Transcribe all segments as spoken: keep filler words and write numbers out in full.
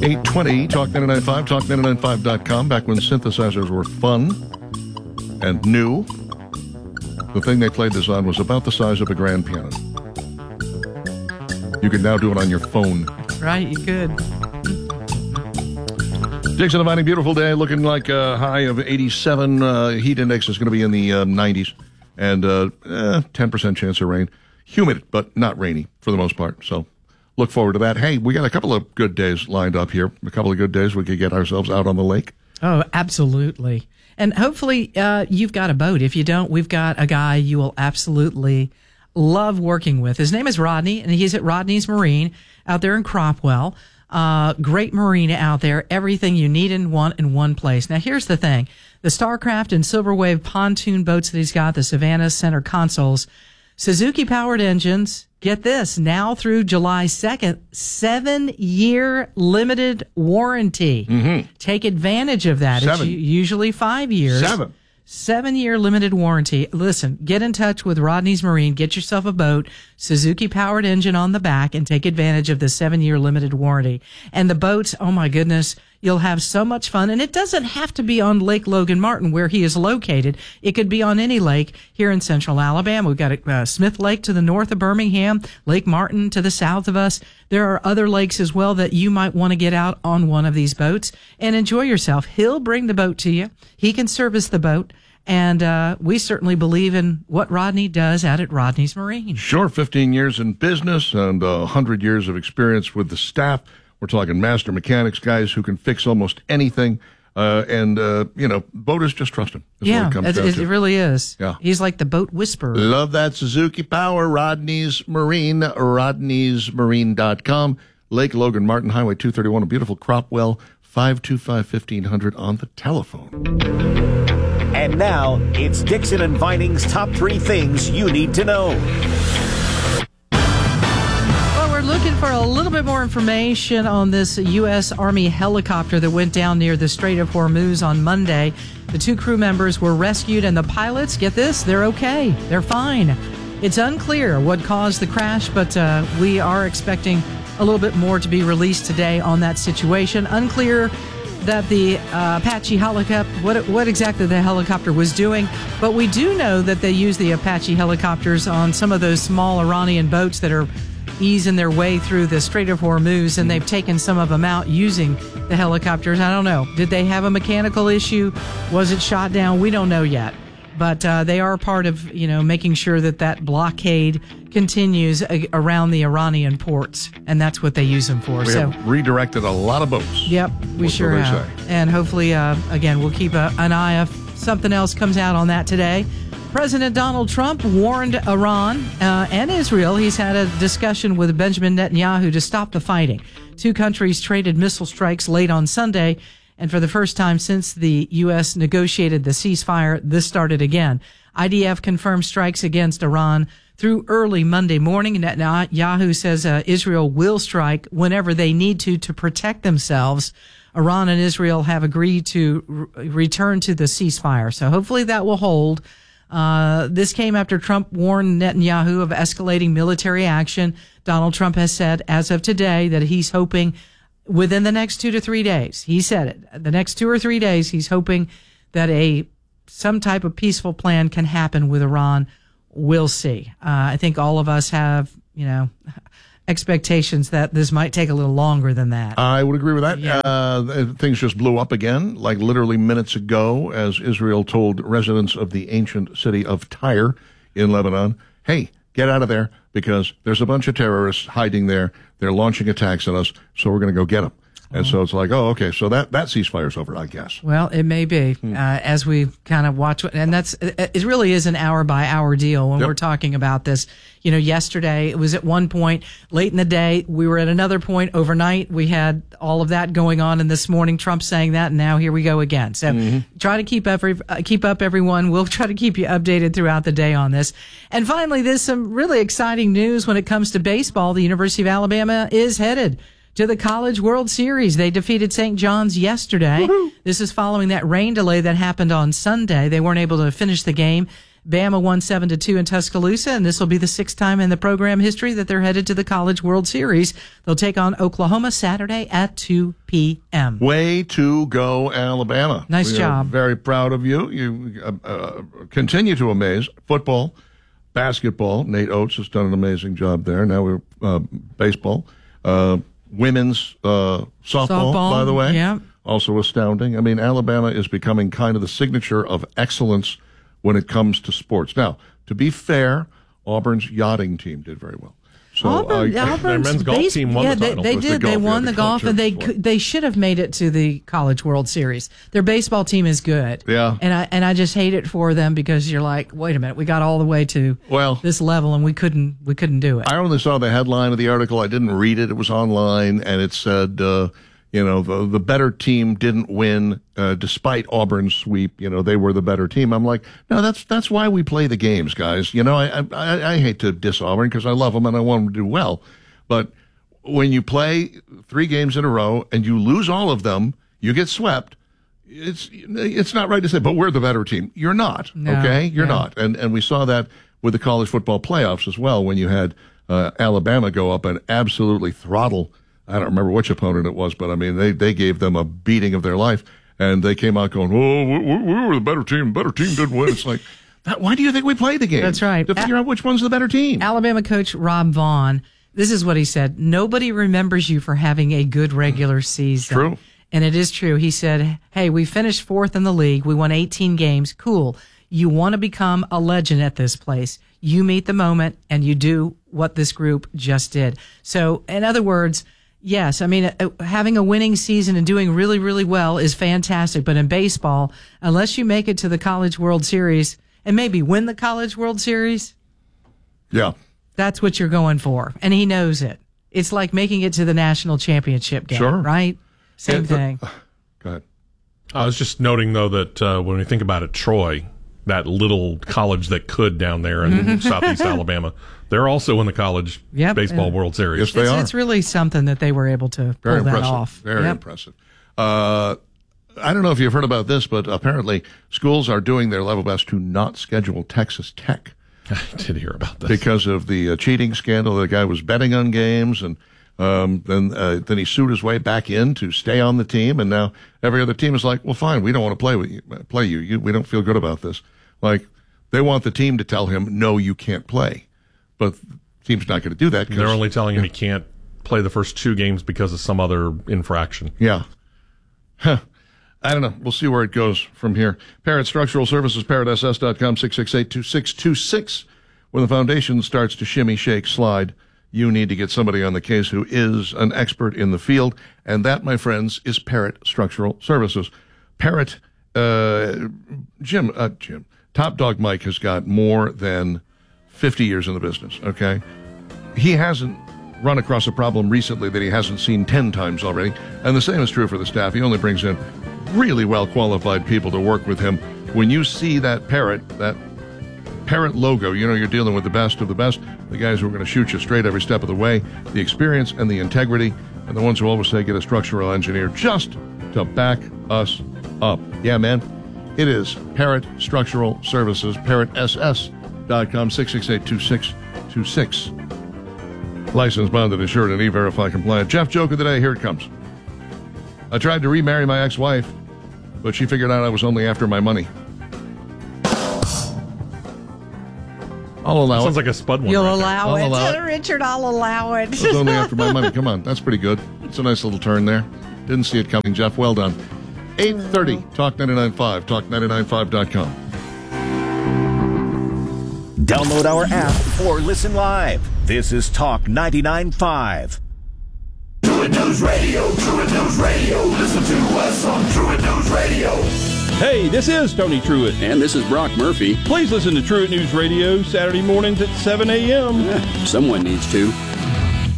eight twenty, Talk ninety-nine point five, talk ninety-nine point five dot com. Back when synthesizers were fun and new, the thing they played this on was about the size of a grand piano. You can now do it on your phone. Right, you could. Dixon and Vining, beautiful day, looking like a high of eighty-seven. Uh, heat index is going to be in the uh, nineties, and uh, eh, ten percent chance of rain. Humid, but not rainy for the most part. So look forward to that. Hey, we got a couple of good days lined up here. A couple of good days we could get ourselves out on the lake. Oh, absolutely. And hopefully uh, you've got a boat. If you don't, we've got a guy you will absolutely love working with. His name is Rodney, and he's at Rodney's Marine out there in Cropwell. Uh, great marina out there. Everything you need and want in one place. Now, here's the thing. The Starcraft and Silverwave pontoon boats that he's got, the Savannah center consoles, Suzuki-powered engines, get this, now through July second, seven-year limited warranty. Mm-hmm. Take advantage of that. Seven. It's usually five years. Seven. Seven-year limited warranty. Listen, get in touch with Rodney's Marine. Get yourself a boat, Suzuki-powered engine on the back, and take advantage of the seven-year limited warranty. And the boats, oh my goodness, you'll have so much fun. And it doesn't have to be on Lake Logan Martin, where he is located. It could be on any lake here in central Alabama. We've got uh, Smith Lake to the north of Birmingham, Lake Martin to the south of us. There are other lakes as well that you might want to get out on one of these boats and enjoy yourself. He'll bring the boat to you. He can service the boat. And uh, we certainly believe in what Rodney does out at Rodney's Marine. Sure, fifteen years in business and uh, one hundred years of experience with the staff. We're talking master mechanics, guys who can fix almost anything. Uh, and, uh, you know, boaters just trust him. Yeah, it, it, it really is. Yeah. He's like the boat whisperer. Love that Suzuki power. Rodney's Marine, rodneys marine dot com. Lake Logan Martin, Highway two thirty-one, a beautiful Cropwell, five two five, fifteen hundred on the telephone. And now, it's Dixon and Vining's top three things you need to know. Well, we're looking for a little bit more information on this U S. Army helicopter that went down near the Strait of Hormuz on Monday. The two crew members were rescued, and the pilots, get this, they're okay. They're fine. It's unclear what caused the crash, but uh, we are expecting a little bit more to be released today on that situation. Unclear that the uh, Apache helicopter, what what exactly the helicopter was doing, but we do know that they use the Apache helicopters on some of those small Iranian boats that are easing their way through the Strait of Hormuz, and they've taken some of them out using the helicopters. I don't know. Did they have a mechanical issue? Was it shot down? We don't know yet. But uh, they are part of, you know, making sure that that blockade continues a- around the Iranian ports, and that's what they use them for. We so, have redirected a lot of boats. Yep, we What sure do they have. say? And hopefully, uh, again, we'll keep a, an eye if something else comes out on that today. President Donald Trump warned Iran uh, and Israel. He's had a discussion with Benjamin Netanyahu to stop the fighting. Two countries traded missile strikes late on Sunday. And for the first time since the U S negotiated the ceasefire, this started again. I D F confirmed strikes against Iran through early Monday morning. Netanyahu says uh, Israel will strike whenever they need to to protect themselves. Iran and Israel have agreed to re- return to the ceasefire. So hopefully that will hold. Uh, this came after Trump warned Netanyahu of escalating military action. Donald Trump has said as of today that he's hoping within the next two to three days, he said it, the next two or three days, he's hoping that a some type of peaceful plan can happen with Iran. We'll see. Uh, I think all of us have, you know, expectations that this might take a little longer than that. I would agree with that. Yeah. Uh, things just blew up again, like literally minutes ago, as Israel told residents of the ancient city of Tyre in Lebanon, hey, get out of there because there's a bunch of terrorists hiding there. They're launching attacks on us, so we're going to go get them. And so it's like, oh, okay, so that, that ceasefire's over, I guess. Well, it may be, Hmm. uh, as we kind of watch, and that's, it really is an hour by hour deal when Yep. we're talking about this. You know, yesterday, it was at one point, late in the day, we were at another point overnight. We had all of that going on, and this morning, Trump saying that, and now here we go again. So Mm-hmm. try to keep every, uh, keep up, everyone. We'll try to keep you updated throughout the day on this. And finally, there's some really exciting news when it comes to baseball. The University of Alabama is headed to the College World Series. They defeated Saint John's yesterday. Woo-hoo. This is following that rain delay that happened on Sunday. They weren't able to finish the game. Bama won seven to two in Tuscaloosa, and this will be the sixth time in the program history that they're headed to the College World Series. They'll take on Oklahoma Saturday at two p.m. Way to go, Alabama. Nice we job. Are very proud of you. You uh, uh, continue to amaze. Football, basketball. Nate Oates has done an amazing job there. Now we're uh, baseball. Uh, women's uh, softball, Softball, by the way. yeah. Also astounding. I mean, Alabama is becoming kind of the signature of excellence when it comes to sports. Now, to be fair, Auburn's yachting team did very well. So Auburn, uh, Auburn's their men's golf base- team won yeah, the they, title. they It was the did. They golf, yeah, won the the golf, golf and they championship. could- they should have made it to the College World Series. Their baseball team is good. Yeah. and I and I just hate it for them because you're like, wait a minute, we got all the way to Well, this level and we couldn't we couldn't do it. I only saw the headline of the article. I didn't read it. It was online, and it said, uh, you know, the, the better team didn't win uh, despite Auburn's sweep. You know, they were the better team. I'm like, no, that's that's why we play the games, guys. You know, I I, I hate to diss Auburn because I love them and I want them to do well. But when you play three games in a row and you lose all of them, you get swept. It's it's not right to say, but we're the better team. You're not, No, okay? You're no. not. And and we saw that with the college football playoffs as well when you had uh, Alabama go up and absolutely throttle, I don't remember which opponent it was, but I mean, they, they gave them a beating of their life. And they came out going, oh, we, we were the better team. The better team didn't win. It's like, that, why do you think we play the game? That's right. To figure A- out which one's the better team. Alabama coach Rob Vaughn, this is what he said. Nobody remembers you for having a good regular season. True. And it is true. He said, hey, we finished fourth in the league. We won eighteen games. Cool. You want to become a legend at this place. You meet the moment and you do what this group just did. So, in other words, yes, I mean, uh, having a winning season and doing really, really well is fantastic. But in baseball, unless you make it to the College World Series and maybe win the College World Series, Yeah. that's what you're going for. And he knows it. It's like making it to the national championship game, Sure. right? Same Yeah, the- thing. Go ahead. I was just noting, though, that uh, when we think about it, Troy, that little college that could down there in southeast Alabama, they're also in the college Yep. baseball Yeah. World Series. Yes, they It's, are. it's really something that they were able to Very pull that impressive. off. Very Yep. impressive. Uh, I don't know if you've heard about this, but apparently schools are doing their level best to not schedule Texas Tech I did hear about this. because of the uh, cheating scandal. The guy was betting on games, and um, then uh, then he sued his way back in to stay on the team. And now every other team is like, "Well, fine, we don't want to play with you. Play you. you we don't feel good about this." Like they want the team to tell him, "No, you can't play," but the team's not going to do that. 'cause- They're only telling him he can't play the first two games because of some other infraction. Yeah. Huh. I don't know. We'll see where it goes from here. Parrot Structural Services, parrot s s dot com, six six eight, two six two six. When the foundation starts to shimmy, shake, slide, you need to get somebody on the case who is an expert in the field. And that, my friends, is Parrot Structural Services. Parrot, uh, Jim, uh, Jim, Top Dog Mike has got more than fifty years in the business, okay? He hasn't run across a problem recently that he hasn't seen ten times already. And the same is true for the staff. He only brings in really well-qualified people to work with him. When you see that Parrot, that Parrot logo, you know you're dealing with the best of the best, the guys who are going to shoot you straight every step of the way, the experience and the integrity, and the ones who always say get a structural engineer just to back us up. Yeah, man, it is Parrot Structural Services, parrot s s dot com, six six eight, two six two six. Licensed, bonded, insured, and E-Verify compliant. Jeff, joke of the day, here it comes. I tried to remarry my ex-wife, but she figured out I was only after my money. I'll allow Sounds it. like a Spud one. You'll right there. allow I'll it. allow it. Richard, I'll allow it. I was only after my money. Come on, that's pretty good. It's a nice little turn there. Didn't see it coming, Jeff. Well done. eight thirty, Talk ninety-nine point five, talk ninety-nine five dot com. Download our app or listen live. This is Talk ninety-nine point five. Truett News Radio, Truett News Radio. Listen to us on Truett News Radio. Hey, this is Tony Truett. And this is Brock Murphy. Please listen to Truett News Radio Saturday mornings at seven a.m. Eh, someone needs to.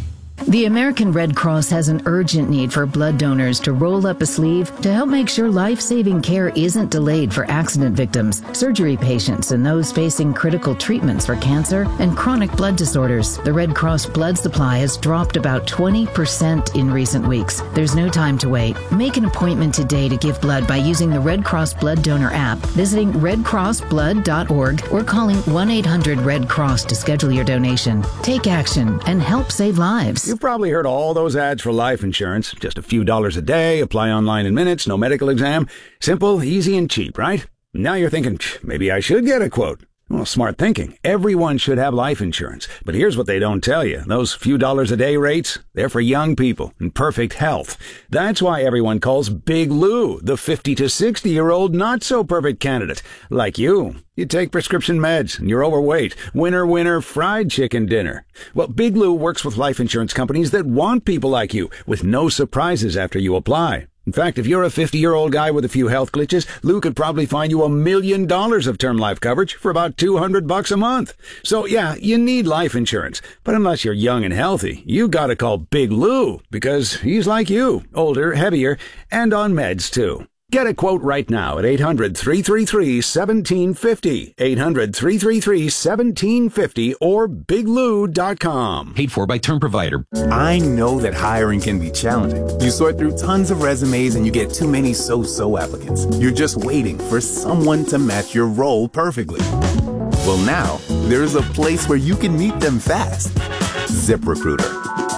The American Red Cross has an urgent need for blood donors to roll up a sleeve to help make sure life-saving care isn't delayed for accident victims, surgery patients, and those facing critical treatments for cancer and chronic blood disorders. The Red Cross blood supply has dropped about twenty percent in recent weeks. There's no time to wait. Make an appointment today to give blood by using the Red Cross Blood Donor app, visiting red cross blood dot org, or calling one eight hundred red cross to schedule your donation. Take action and help save lives. You've probably heard all those ads for life insurance. Just a few dollars a day, apply online in minutes, no medical exam. Simple, easy, and cheap, right? Now you're thinking, maybe I should get a quote. Well, smart thinking. Everyone should have life insurance. But here's what they don't tell you. Those few dollars a day rates, they're for young people in perfect health. That's why everyone calls Big Lou the fifty to sixty-year-old not-so-perfect candidate. Like you. You take prescription meds, and you're overweight. Winner, winner, fried chicken dinner. Well, Big Lou works with life insurance companies that want people like you, with no surprises after you apply. In fact, if you're a fifty-year-old guy with a few health glitches, Lou could probably find you a million dollars of term life coverage for about two hundred bucks a month. So, yeah, you need life insurance. But unless you're young and healthy, you gotta call Big Lou, because he's like you, older, heavier, and on meds, too. Get a quote right now at eight hundred, three three three, one seven five zero, eight hundred, three three three, one seven five zero, or big lou dot com. Paid for by Term Provider. I know that hiring can be challenging. You sort through tons of resumes and you get too many so-so applicants. You're just waiting for someone to match your role perfectly. Well, now, there's a place where you can meet them fast. ZipRecruiter.